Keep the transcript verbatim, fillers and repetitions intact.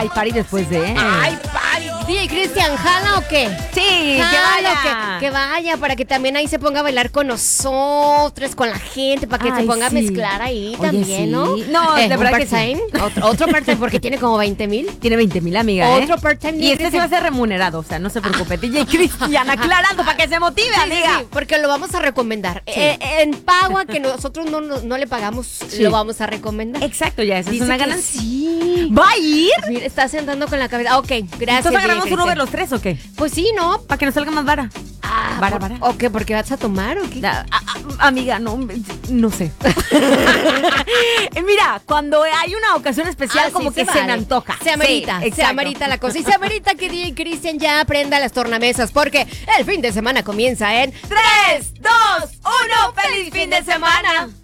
hay party después de. Ay, party. D J Cristian, ¿jala o qué? Sí, Jala, que vaya. Que, que vaya, para que también ahí se ponga a bailar con nosotros, con la gente, para que Ay, se ponga sí. a mezclar ahí Oye, también, sí. ¿no? No, Eh, de un verdad que part-time, sí. Otro, otro part-time porque tiene como veinte mil. Tiene veinte mil, amiga. ¿eh? Otro part-time. Y este se va a ser remunerado, o sea, no se preocupe. D J Cristian, aclarando para que se motive, Sí, sí, amiga. sí, porque lo vamos a recomendar. Eh, en pago a que nosotros no, no, no le pagamos, Sí. lo vamos a recomendar. Exacto, ya, esa Dice es una que ganancia. sí. ¿Va a ir? Mira, está sentando con la cabeza. Ok, gracias. Entonces D J agarramos un Cristian. Uber los tres, ¿o qué? Pues sí, ¿no? Para que nos salga más vara. Ah, Vara, por- vara. ¿O qué? ¿Porque vas a tomar o qué? Da- a- a- amiga, no, no sé. Eh, Mira, cuando hay una ocasión especial, Ah, como sí, que se se, vale. me antoja. Se amerita, Sí, se exacto. amerita la cosa. Y se amerita que D J Cristian ya aprenda las tornamesas, porque el fin de semana comienza en tres, dos, uno, ¡feliz fin de semana!